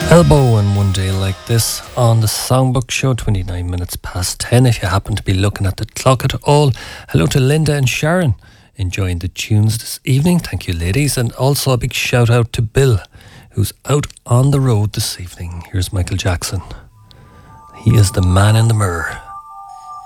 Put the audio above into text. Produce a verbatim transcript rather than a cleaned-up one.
Elbow and One Day Like This on the Songbook Show, twenty-nine minutes past ten. If you happen to be looking at the clock at all, hello to Linda and Sharon enjoying the tunes this evening. Thank you, ladies. And also a big shout out to Bill, who's out on the road this evening. Here's Michael Jackson. He is the man in the mirror.